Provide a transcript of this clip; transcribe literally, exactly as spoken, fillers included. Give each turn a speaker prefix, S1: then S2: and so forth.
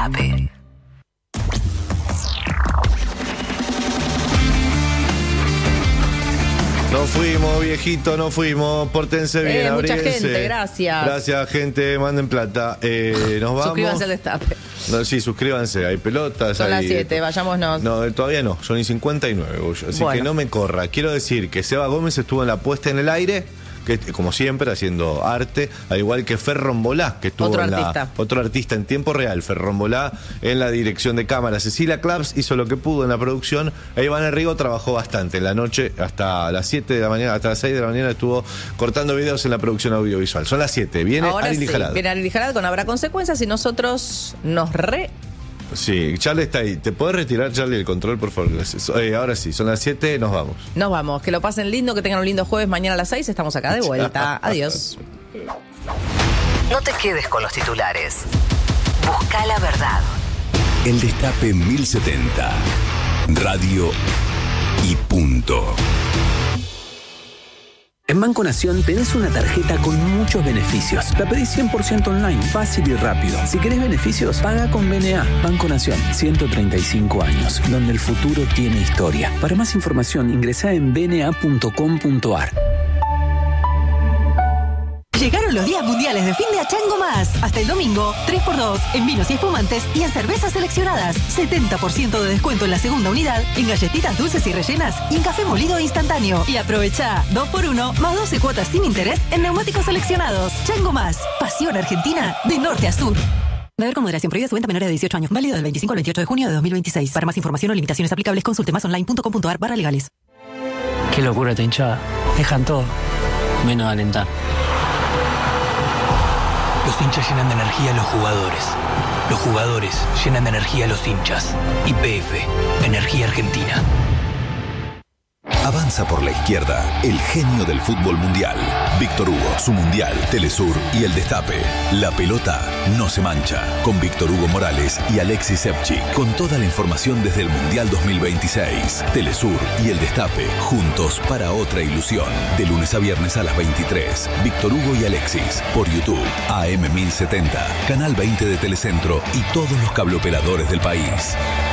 S1: Destape.
S2: No fuimos, viejito, no fuimos. Pórtense bien,
S3: Eh, mucha
S2: abríguense.
S3: gente, gracias.
S2: Gracias, gente, manden plata. Eh, nos vamos.
S3: Suscríbanse al Destape.
S2: No, sí, suscríbanse, hay pelotas.
S3: Son
S2: hay...
S3: las siete, vayámonos.
S2: No, todavía no, son y cincuenta y nueve, Bullo, así
S3: Bueno.
S2: que no me corra. Quiero decir que Seba Gómez estuvo en la puesta en el aire, que como siempre haciendo arte, al igual que Ferron Bolá, que estuvo
S3: Otro
S2: en
S3: artista.
S2: la otro artista en tiempo real, Ferron Bolá en la dirección de cámara. Cecilia Claps hizo lo que pudo en la producción, e Iván Enrigo trabajó bastante en la noche hasta las siete de la mañana, hasta las seis de la mañana estuvo cortando videos en la producción audiovisual. Son las siete, viene
S3: Ahora
S2: Ari
S3: sí,
S2: Lijarad.
S3: viene Ari Lijarad con Habrá Consecuencias y nosotros nos re...
S2: Sí, Charlie está ahí. ¿Te podés retirar, Charlie, el control, por favor? Gracias. Eh, ahora sí, son las siete, nos vamos.
S3: Nos vamos, que lo pasen lindo, que tengan un lindo jueves. Mañana a las seis estamos acá de vuelta. Adiós.
S1: No te quedes con los titulares. Busca la verdad.
S4: El Destape mil setenta. Radio y punto. En Banco Nación tenés una tarjeta con muchos beneficios. La pedís cien por ciento online, fácil y rápido. Si querés beneficios, paga con B N A. Banco Nación, ciento treinta y cinco años, donde el futuro tiene historia. Para más información, ingresá en b n a punto com punto a r.
S5: Llegaron los días mundiales de fin de a Chango Más. Hasta el domingo, tres por dos en vinos y espumantes y en cervezas seleccionadas. setenta por ciento de descuento en la segunda unidad, en galletitas dulces y rellenas y en café molido instantáneo. Y aprovecha dos por uno más doce cuotas sin interés en neumáticos seleccionados. Chango Más. Pasión argentina de norte a sur. Beber con moderación, prohibida su venta a menores de dieciocho años. Válido del veinticinco al veintiocho de junio de dos mil veintiséis. Para más información o limitaciones aplicables, consulte más online punto com punto a r barra legales.
S6: Qué locura esta hinchada. Dejan todo, menos alentar.
S7: Los hinchas llenan de energía a los jugadores. Los jugadores llenan de energía a los hinchas. Y P F, Energía Argentina.
S4: Avanza por la izquierda, el genio del fútbol mundial. Víctor Hugo, su mundial, Telesur y el Destape. La pelota no se mancha. Con Víctor Hugo Morales y Alexis Sepchi. Con toda la información desde el Mundial dos mil veintiséis. Telesur y el Destape, juntos para otra ilusión. De lunes a viernes a las veintitrés. Víctor Hugo y Alexis, por YouTube, A M mil setenta, Canal veinte de Telecentro y todos los cableoperadores del país.